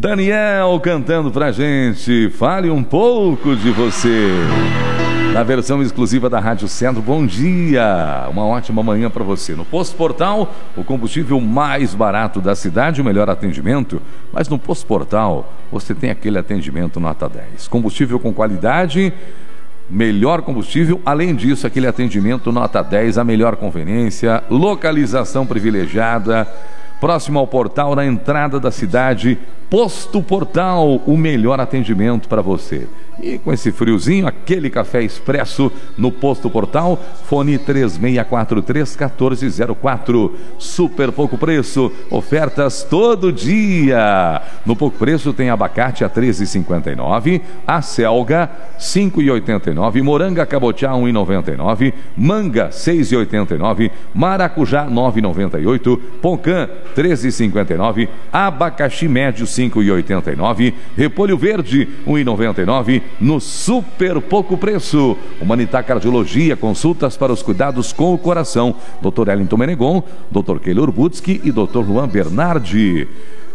Daniel cantando pra gente. Fale um pouco de você. Na versão exclusiva da Rádio Centro. Bom dia, uma ótima manhã para você. No Posto Portal, o combustível mais barato da cidade, o melhor atendimento. Mas no Posto Portal, você tem aquele atendimento nota 10. Combustível com qualidade, melhor combustível. Além disso, aquele atendimento nota 10, a melhor conveniência, localização privilegiada, próximo ao portal, na entrada da cidade. Posto Portal, o melhor atendimento para você. E com esse friozinho, aquele café expresso no Posto Portal, fone 3643-1404. Super pouco preço, ofertas todo dia. No pouco preço tem abacate a R$ 13,59, a selga R$ 5,89, moranga cabotiá R$ 1,99, manga R$ 6,89, maracujá R$ 9,98, poncã R$ 13,59, abacaxi médio R$ 5,89, repolho verde R$ 1,99, no super pouco preço. Humanitar Cardiologia, consultas para os cuidados com o coração. Dr. Ellington Menegon, Dr. Keylor Butzki e Dr. Luan Bernardi.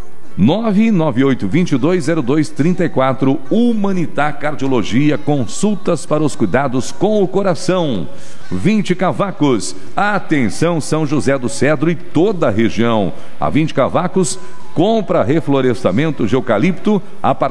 998-220234. Humanitar Cardiologia, consultas para os cuidados com o coração. 20 Cavacos. Atenção, São José do Cedro e toda a região. A 20 Cavacos compra reflorestamento de eucalipto a partir